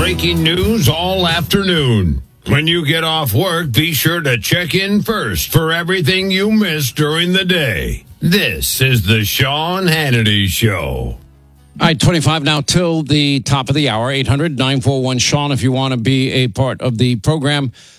breaking news all afternoon. When you get off work, be sure to check in first for everything you missed during the day. This is the Sean Hannity Show. All right, 25 now till the top of the hour. 800-941-SEAN if you want to be a part of the program.